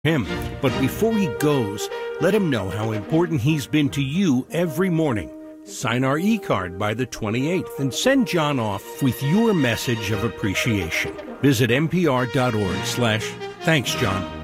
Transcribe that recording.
him. But before he goes, let him know how important he's been to you every morning. Sign our e-card by the 28th and send John off with your message of appreciation. Visit npr.org/thanks, John.